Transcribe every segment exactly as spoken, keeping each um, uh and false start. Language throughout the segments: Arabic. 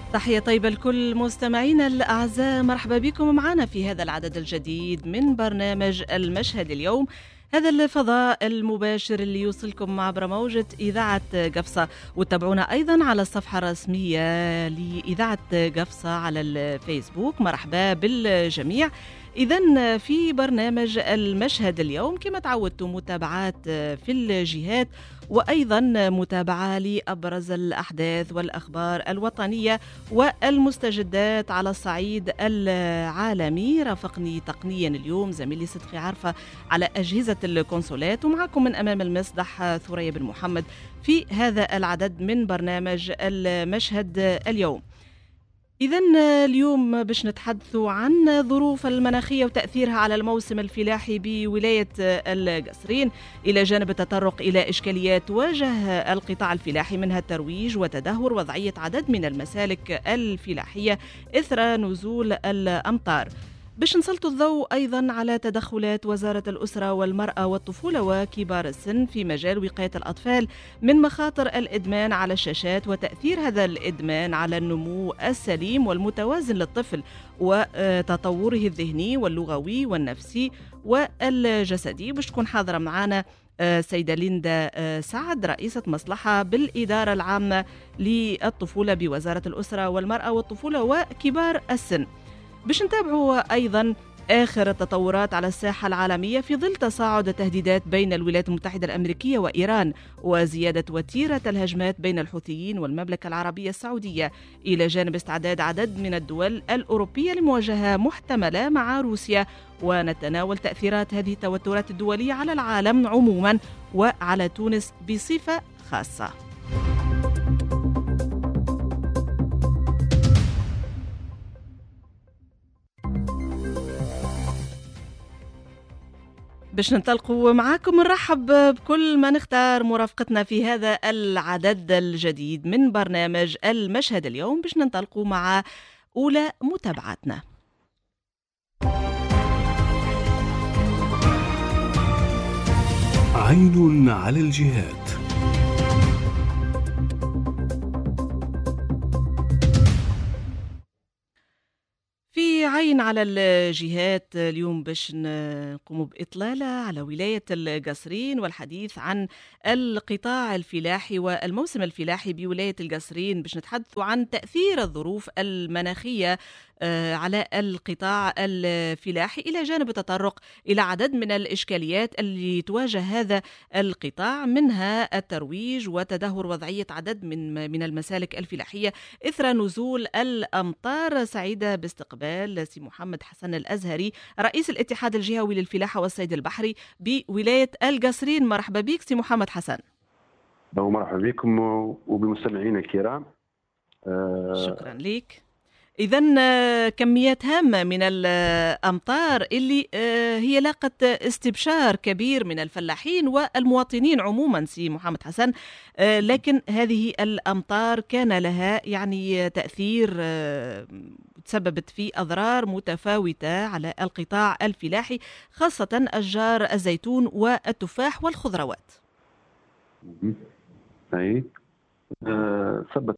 تحية طيبة لكل مستمعينا الأعزاء، مرحبا بكم معنا في هذا العدد الجديد من برنامج المشهد اليوم، هذا الفضاء المباشر اللي يوصلكم عبر موجة إذاعة قفصة، وتابعونا أيضا على الصفحة الرسمية لإذاعة قفصة على الفيسبوك. مرحبا بالجميع. إذن في برنامج المشهد اليوم كما تعودتم متابعات في الجهات وأيضا متابعة لأبرز الأحداث والأخبار الوطنية والمستجدات على الصعيد العالمي. رافقني تقنيا اليوم زميلي صدقي عارفة على أجهزة الكونسولات، ومعكم من أمام المسرح ثريا بن محمد في هذا العدد من برنامج المشهد اليوم. إذن اليوم باش نتحدثوا عن ظروف المناخية وتأثيرها على الموسم الفلاحي بولاية القصرين، إلى جانب التطرق إلى إشكاليات واجه القطاع الفلاحي، منها الترويج وتدهور وضعية عدد من المسالك الفلاحية إثر نزول الأمطار. باش نسلط الضوء أيضا على تدخلات وزارة الأسرة والمرأة والطفولة وكبار السن في مجال وقاية الأطفال من مخاطر الإدمان على الشاشات، وتأثير هذا الإدمان على النمو السليم والمتوازن للطفل وتطوره الذهني واللغوي والنفسي والجسدي. باش تكون حاضرة معنا سيدة ليندا سعد، رئيسة مصلحة بالإدارة العامة للطفولة بوزارة الأسرة والمرأة والطفولة وكبار السن. باش نتابعوا أيضا آخر التطورات على الساحة العالمية في ظل تصاعد التهديدات بين الولايات المتحدة الأمريكية وإيران، وزيادة وتيرة الهجمات بين الحوثيين والمملكة العربية السعودية، إلى جانب استعداد عدد من الدول الأوروبية لمواجهة محتملة مع روسيا. ونتناول تأثيرات هذه التوترات الدولية على العالم عموما وعلى تونس بصفة خاصة. باش ننطلقوا معاكم نرحب بكل من اختار مرافقتنا في هذا العدد الجديد من برنامج المشهد اليوم. باش ننطلقوا مع أولى متابعاتنا. عين على الجهات. في عين على الجهات اليوم باش نقوم بإطلالة على ولاية القصرين والحديث عن القطاع الفلاحي والموسم الفلاحي بولاية القصرين. باش نتحدثوا عن تأثير الظروف المناخية على القطاع الفلاحي، إلى جانب التطرق إلى عدد من الإشكاليات اللي تواجه هذا القطاع، منها الترويج وتدهور وضعية عدد من من المسالك الفلاحية إثر نزول الأمطار. سعيدة باستقبال سي محمد حسن الأزهري، رئيس الاتحاد الجهوي للفلاحة والصيد البحري بولاية القصرين. مرحبا بك سي محمد حسن. مرحبا بكم وبمستمعينا الكرام. شكرا لك. إذن كميات هامة من الأمطار اللي هي لاقت استبشار كبير من الفلاحين والمواطنين عموما سي محمد حسن، لكن هذه الأمطار كان لها يعني تأثير تسببت في أضرار متفاوتة على القطاع الفلاحي، خاصة أشجار الزيتون والتفاح والخضروات. أي ثبت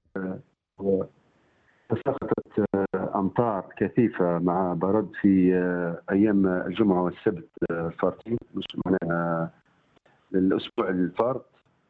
تساقطت أمطار كثيفة مع برد في أيام الجمعة والسبت الفارطين، مش معناها الأسبوع الفارط،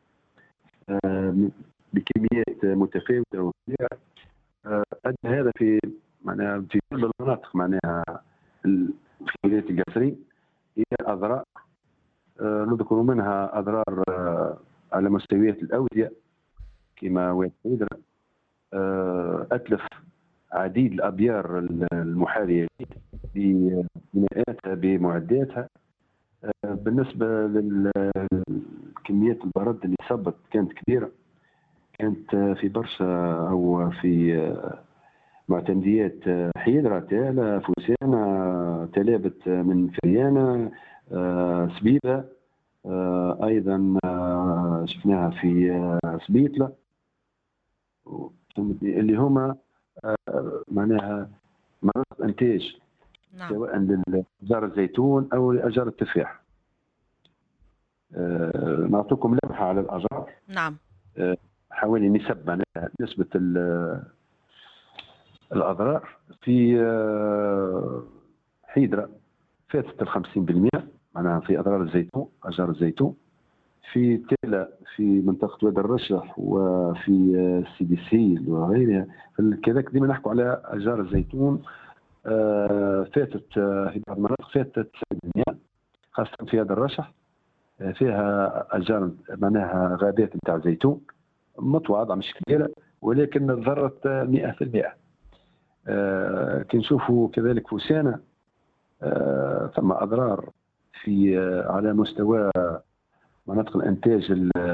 بكميات متفاوتة وكبيرة. أدى هذا في معناها في كل المناطق معناها في ولاية القصرين هي أضرار، نذكر منها أضرار على مستويات الأودية كما واد حيدر، أتلف عديد الأبيار المحاذية ببناءاتها بمعداتها. بالنسبة لكميات البرد اللي صبت كانت كبيرة، كانت في برشا أو في معتمديات حيدرة، تالا، فوسانة، تلابت من فريانة، سبيبة، أيضا شفناها في سبيتلة، اللي هما معناها مناطق انتاج، نعم، سواء لأشجار الزيتون او لأشجار التفاح. نعطيكم لمحه على الاشجار. نعم. حوالي نسب معناها نسبه الاضرار في آه، حيدرة فاتت ال خمسين بالمئة، معناها في اضرار الزيتون، اشجار الزيتون. في تيلا في منطقه وادي الرشح وفي آه، سيدي سهيل وغيرها، كذلك ديما نحكوا على اشجار الزيتون. آه، فاتت آه، في بعض المناطق فاتت تسعين بالمئة، خاصه في هذا الرشح. آه، فيها اشجار معناها غابات نتاع زيتون متواضعه مش كبيره، ولكن ضرت آه، مئة بالمئة. آه، كي نشوفوا كذلك فوسانه آه، ثم اضرار في آه، على مستوى مناطق الانتاج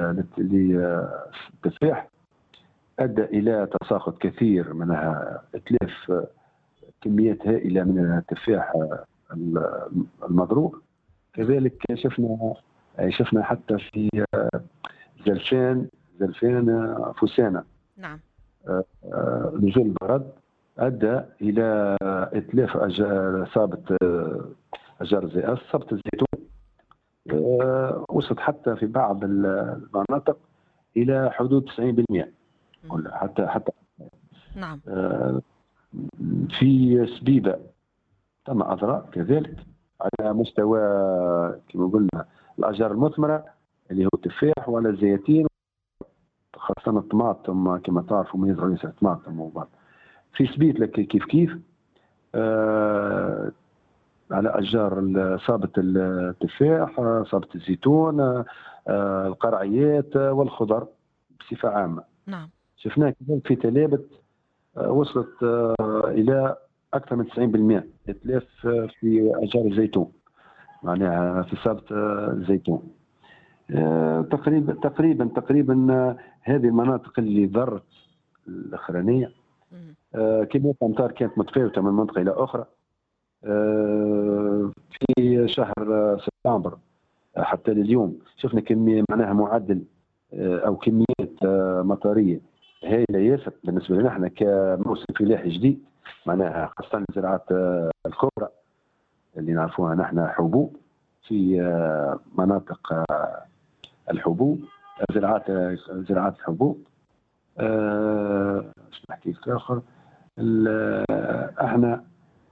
للتفاح، ادى الى تساقط كثير منها، اتلاف آه، كميات هائله من التفاح آه، المضروب. نعم. كذلك شفنا شفنا حتى في آه، زلفان زلفان آه، فوسانه. نعم. آه، آه، نزول البرد ادى الى اتلاف اصابه اشجار زي اصابه الزيتون. آه، وصلت حتى في بعض المناطق الى حدود تسعين بالمئة، ولا حتى حتى نعم. آه، في سبيبه تم اضرار كذلك على مستوى كما قلنا الاشجار المثمره اللي هو التفاح ولا الزيتين، خاصه الطماطم كما تعرفوا ميزه رئيسه الطماطم وبعض. في سبيت لك كيف كيف آه على اشجار اصابه التفاح، اصابه الزيتون، آه القرعيات والخضر بصفه عامه. نعم. شفناه كذلك في تلابت آه وصلت آه الى اكثر من تسعين بالمئة اتلاف في اشجار الزيتون، معناها في اصابه الزيتون. آه تقريبا تقريبا تقريبا آه هذه المناطق اللي ضرت الاخرانيه. آه كمية الأمطار كانت متفاوتة من منطقة إلى أخرى. آه في شهر سبتمبر حتى لليوم شفنا كمية معناها معدل آه أو كميات آه مطرية هائلة ياسر بالنسبة لنا احنا كموسم فلاحي جديد، معناها خاصة الزراعات آه الكبرى اللي نعرفوها نحن حبوب في آه مناطق آه الحبوب، زراعات آه زراعات الحبوب. آه شو نحكي لك آخر؟ احنا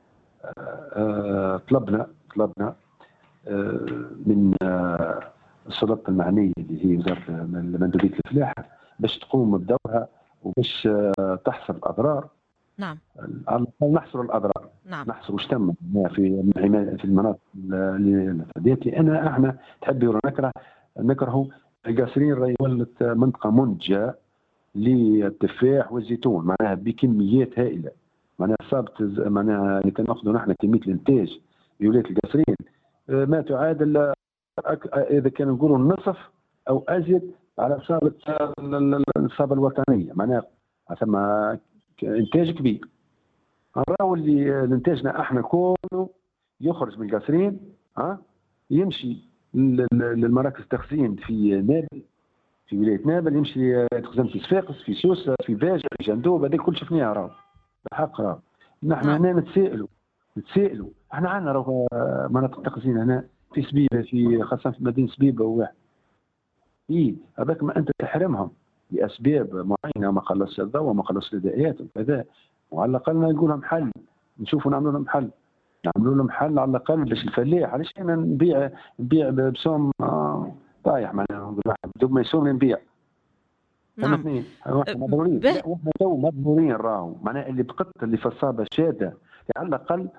طلبنا طلبنا من السلطه المعنيه اللي هي وزاره مندوبيه الفلاحه باش تقوم بدورها وباش تحصر الاضرار. نعم. على الاقل نحصر الاضرار. نعم. نحصر واش تم في في المناطق اللي فديت، لان احنا تحبي ولا نكره نكرهوا القاصرين راهي ولت منطقه منتجه للتفاح والزيتون، معناها بكميات هائله. معناها صابت معناها اللي كناخذوا نحن كميه الانتاج بولايه القصرين ما تعادل اذا كان نقولوا النصف او ازيد على اصابه الاصابه الوطنيه، معناها ثم انتاج كبير. نراو اللي انتاجنا احنا كله يخرج من القصرين، ها يمشي للمراكز التخزين في نابل، في ولايه نابل، يمشي يتخزن في صفاقس، في سوسه، في فاجر، في جندوب، هذيك كل شفناها راهو بالحق. راهو نحن هنا نتسائلوا نتسائلوا احنا عندنا راهو مناطق تخزين هنا في سبيبه، في خاصه في مدينه سبيبه وواحد. اي هذاك ما انت تحرمهم لاسباب معينه، ما خلصش الضوء وما خلصش الاداءات وكذا، وعلى الاقل نقول لهم حل، نشوفوا نعملوا لهم حل، نعملوا لهم حل على الاقل باش الفلاح. علاش انا نبيع نبيع بسوم آه طايح معناها بدون ما يسوم نبيع. نعم. مضرورين. لا واحنا تو مضرورين راهو، معناها اللي بقت اللي في الصابه شاده على الاقل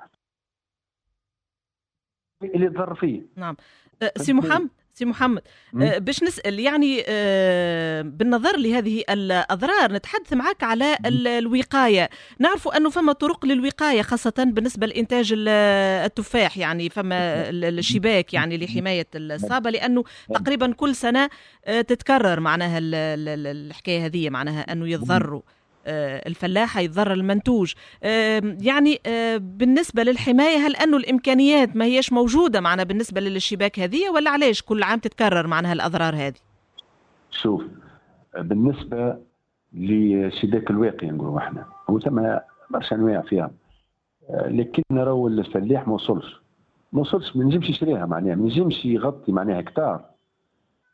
اللي تضر فيه. نعم. سي محمد سي محمد أه باش نسأل يعني أه بالنظر لهذه الأضرار نتحدث معك على الوقاية. نعرف أنه فما طرق للوقاية خاصة بالنسبة لإنتاج التفاح، يعني فما الشباك يعني لحماية الصابة، لأنه تقريبا كل سنة تتكرر معناها الحكاية هذه، معناها أنه يضروا الفلاحة، يضر المنتوج. يعني بالنسبة للحماية هل أنه الإمكانيات ما هيش موجودة معنا بالنسبة للشباك هذه، ولا علاش كل عام تتكرر معناها الأضرار هذه؟ شوف بالنسبة لشباك الواقي نقولوا احنا هو ثم برشا أنواع فيها، لكن نراو الفلاح ما وصلش ما وصلش ما نجمش يشريها، معناها ما نجمش يغطي معناها هكتار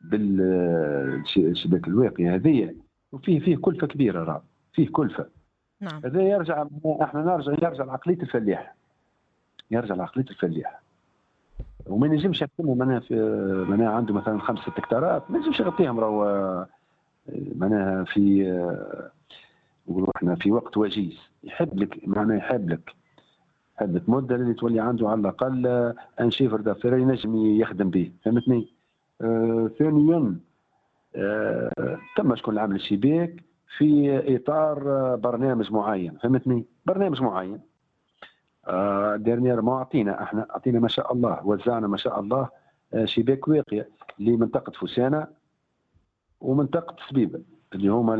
بالشباك الواقي هذه، وفيه فيه كلفة كبيرة راه فيه كلفة. نعم. هذا يرجع، احنا نرجع يرجع لعقليه الفلاح، يرجع لعقليه الفلاح. وما نجمش يكون معناها في معناها عنده مثلا خمسة هكتارات ما نجمش يغطيهم، راهو معناها في نقولوا احنا في وقت وجيز، يحب لك معناها يحب لك يحب لك مده اللي تولي عنده على الاقل ان شيفر دافير ينجم يخدم به، فهمتني؟ آه ثانيا آه تم شكون العامل الشباك في اطار برنامج معين، فهمتني؟ برنامج معين. آه ديرنيير ما اعطينا احنا اعطينا ما شاء الله، وزعنا ما شاء الله آه شباك واقيه لمنطقه فوسانه ومنطقه سبيبه اللي هما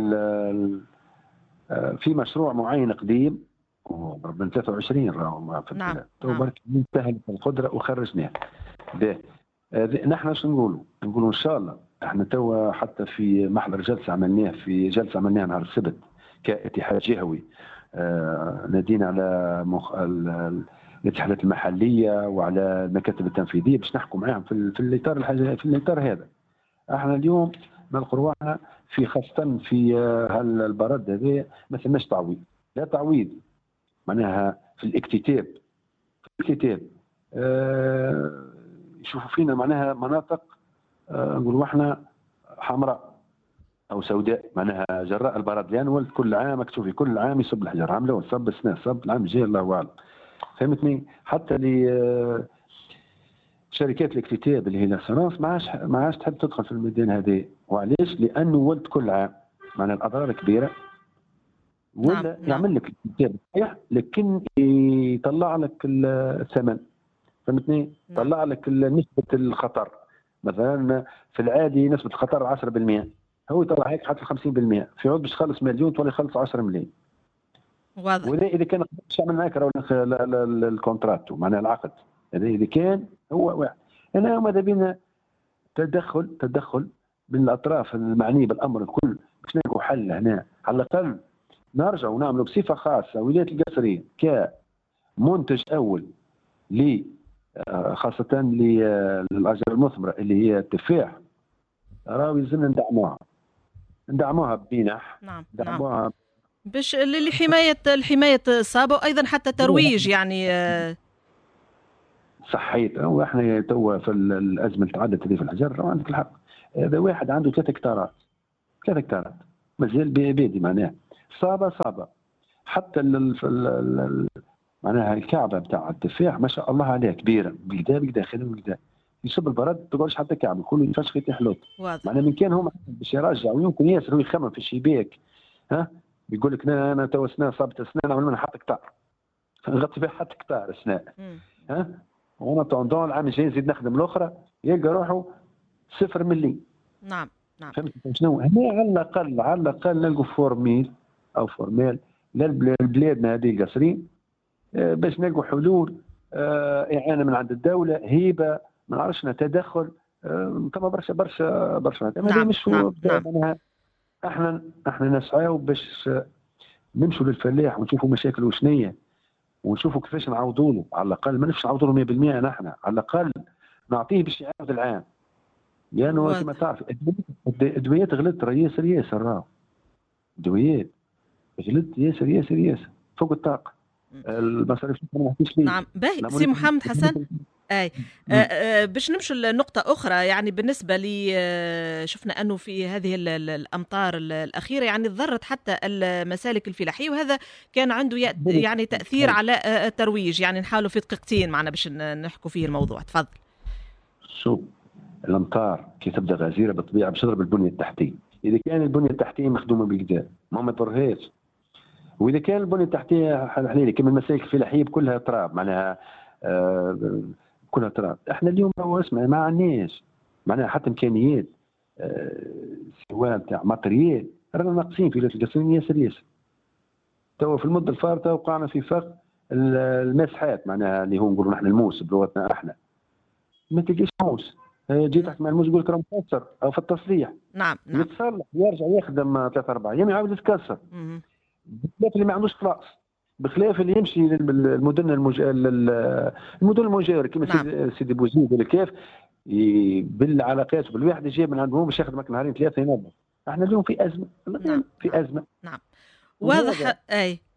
في مشروع معين قديم من ثلاثة وعشرين راهو في نعم. البلاد تو برك انتهت القدره وخرجناها. نحن شنو نقولوا؟ نقولوا ان شاء الله احنا تو حتى في محضر جلسه عملناه في جلسه عملناها نهار السبت كاتحاد جهوي، آه نادينا على مخ... الاتحادات المحليه وعلى المكاتب التنفيذيه باش نحكوا معاهم في, في الاطار الحاجة في الاطار هذا. احنا اليوم نلقوا رواحنا في خاصه في هالبرد هذا ما ثماش تعويض، لا تعويض معناها في الاكتتاب في الاكتتاب اه يشوفوا فينا معناها مناطق اه نقولوا احنا حمراء او سوداء معناها جراء البرد، لان ولد كل عام مكتوب كل عام يصب الحجر، عام الاول صب السنه صب العام الجاي الله اعلم، فهمتني؟ حتى ل اه شركات الاكتتاب اللي هي لاسونس ما عادش ما عادش تحب تدخل في الميدان هذا، وعلاش؟ لانه ولد كل عام معناها الاضرار كبيره، ولا نعم. يعمل لك الاكتتاب صحيح لكن يطلع لك الثمن، فهمتني؟ نعم. يطلع لك نسبه الخطر، مثلا في العادي نسبه الخطر عشرة بالمئة، هو يطلع هيك حتى خمسين بالمئة، في عود باش تخلص مليون تولي يخلص عشرة ملايين. واضح. وإذا إذا كان باش يعمل معاك الكونترات معناها العقد هذا إذا كان هو واحد. أنا ماذا بينا تدخل تدخل من الأطراف المعنية بالأمر الكل باش نلقوا حل هنا، على الأقل نرجع ونعملوا بصفة خاصة ولاية القصرية كمنتج أول ل خاصة للأشجار المثمرة اللي هي التفاح، راهو يلزمنا ندعموها ندعموها بمنح. نعم. ندعموها نعم. باش لحماية الحماية الصابة وأيضا حتى ترويج يعني صحيت. واحنا تو في الأزمة اللي تعدت هذه في الحجر عندك الحق، هذا واحد عنده ثلاث هكتارات ثلاث هكتارات مازال بادي معناها صابة صابة، حتى ال ال معناها الكعبة بتاع التفاح ما شاء الله عليها كبيرة بقدا بقدا خير بقدا، يصب البرد ما تقعدش حتى كعبة كله يفشخ يحلوط. معناها من كان هم باش يرجع ويمكن ياسر هو يخمم في الشباك، ها يقول لك انا انا تو سنه صابت سنه نعمل منها حتى كتار نغطي بها حتى كتار سنه، ها وانا طوندون العام الجاي نزيد نخدم الاخرى يلقى روحه صفر ملي. نعم. نعم. فهمت شنو؟ هنا على الاقل على الاقل نلقوا فورميل او فورميل لبلادنا هذه القصرين باش نلقوا حلول، اعانه من عند الدوله، هيبه ما نعرفش تدخل، طبعا برشا برشا برشا. نعم. مش نعم. نعم. احنا احنا نسعاو باش نمشوا للفلاح ونشوفوا مشاكله شنية ونشوفوا كيفاش نعوضوا له، على الاقل ما نفش نعوضوا له مية بالمئة، نحن على الاقل نعطيه باش يعاود العام، لانه يعني كما تعرف الادويات غلت راه ياسر ياسر، راهو الادويات غلت ياسر ياسر ياسر فوق الطاقه، المصاريف ما نحكيش ليه. نعم. باهي سي محمد حسن، اي آه آه باش نمشوا لنقطة أخرى، يعني بالنسبة لي آه شفنا أنه في هذه الأمطار الأخيرة يعني ضرت حتى المسالك الفلاحية، وهذا كان عنده يعني تأثير على آه الترويج. يعني نحاولوا في دقيقتين معنا باش نحكوا فيه الموضوع. تفضل. شوف الأمطار كي تبدأ غزيرة بالطبيعة باش تضرب البنية التحتية، إذا كان البنية التحتية مخدومة بالكدا ما ما تضرهاش، وإذا كان البنية التحتية حليلة كما المسالك الفلاحية كلها تراب معناها آه كلها تراب. احنا اليوم هو اسمع ما عندناش معناها حتى امكانيات أه سواء تاع ماتريال، رانا ناقصين في ولايه القصرين ياسر ياسر. تو في المده الفارطه وقعنا في فخ المسحات معناها اللي هو نقولوا نحن الموس بلغتنا احنا، ما تلقاش موس، جيت تحت مع الموس يقول لك راه مكسر او في التصليح. نعم. نعم. يتصلح يرجع يخدم ثلاث اربع ايام يعاود يتكسر، بخلاف اللي ما عندوش خلاص، بخلاف اللي يمشي للمدن المج... المدن المجاوره كما نعم. سيدي بوزيد ولا كيف بالعلاقات بالواحد يجي من عندهم باش يخدمك نهارين ثلاثه ينظف. احنا اليوم في ازمه. نعم. في ازمه. نعم. واضح. اي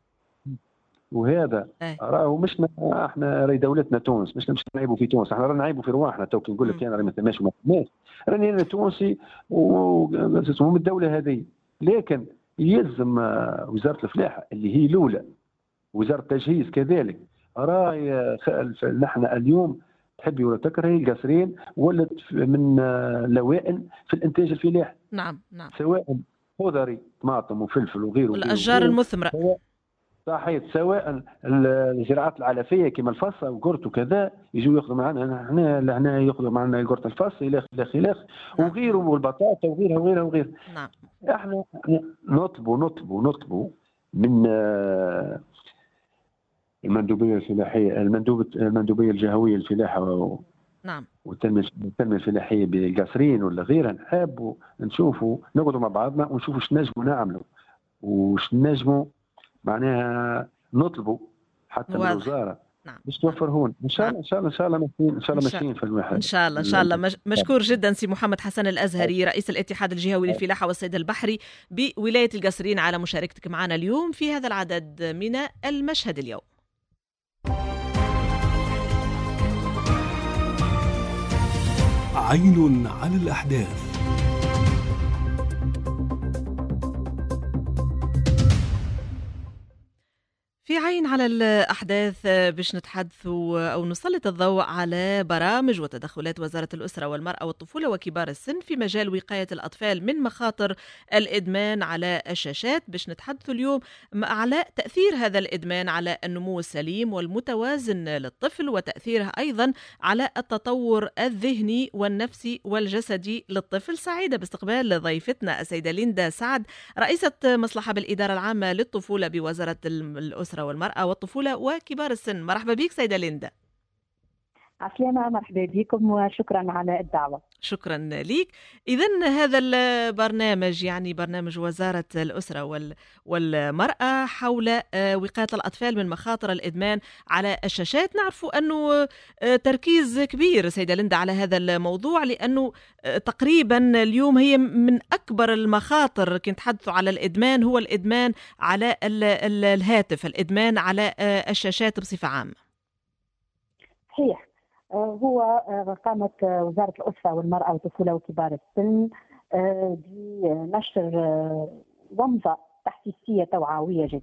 وهذا أي. راهو مش ن- احنا راهي دولتنا تونس، مش مش نعيبوا في تونس، احنا رانا نعيبوا في رواحنا. تو كي نقول لك مم. انا راني ما ثماش وما ثماش، راني انا تونسي ومن الدوله هذه. لكن يلزم آه، وزاره الفلاحه اللي هي الاولى، وزاره التجهيز كذلك، راهي خ- نحن اليوم تحبي ولا تكرهي القصرين ولت من آه، الاوائل في الانتاج الفلاحي، نعم نعم. سواء خضري طماطم وفلفل وغيره وغيره والأشجار وغيره، المثمرة. سواء صحيح، سواء الزراعات العلفيه كما الفصه وقرط وكذا، يجوا ياخذوا معنا هنا لهنا، ياخذوا معنا قرط الفص الى اخره الى اخره نعم وغيره، والبطاطا وغيرها وغيرها وغيرها. نعم. احنا نطلبوا نطلبوا نطلبوا من آه، المندوبيه الفلاحيه، المندوبه المندوبيه الجهويه للفلاحه نعم. والتنميه التنميه الفلاحيه بقصرين ولا غيرها، نحبوا نشوفوا نقعدوا مع بعضنا ونشوفوا ايش نجموا نعملوا وايش نجموا معناها نطلبوا حتى من واضح. الوزاره نعم باش نعم. توفرهون. ان شاء نعم. الله ان شاء الله ان شاء الله ماشيين ان شاء إن الله شاء ماشيين في المحل. إن شاء الله إن شاء الله. مش... مشكور جدا سي محمد حسن الأزهري، رئيس الاتحاد الجهوي للفلاحة والصيد البحري بولاية القصرين، على مشاركتك معنا اليوم في هذا العدد من المشهد اليوم. عين على الأحداث. في عين على الأحداث باش نتحدثوا أو نسلط الضوء على برامج وتدخلات وزارة الأسرة والمرأة والطفولة وكبار السن في مجال وقاية الأطفال من مخاطر الإدمان على الشاشات. باش نتحدثوا اليوم على تأثير هذا الإدمان على النمو السليم والمتوازن للطفل، وتأثيره أيضا على التطور الذهني والنفسي والجسدي للطفل. سعيدة باستقبال ضيفتنا السيدة ليندا سعد، رئيسة مصلحة بالإدارة العامة للطفولة بوزارة الأسرة والمرأة والطفولة وكبار السن. مرحبا بك سيدة ليندا. عسلامة، مرحبا بكم وشكرا على الدعوة. شكرا لك. إذن هذا البرنامج يعني برنامج وزارة الأسرة والمرأة حول وقاية الأطفال من مخاطر الإدمان على الشاشات. نعرف أنه تركيز كبير سيدة ليندا على هذا الموضوع، لأنه تقريبا اليوم هي من أكبر المخاطر كي نتحدثوا على الإدمان، هو الإدمان على الهاتف، الإدمان على الشاشات بصفة عامة. صحيح. هو قامت وزارة الأسرة والمرأة والطفولة وكبار السن بنشر ومضة تحسيسية توعوية جديدة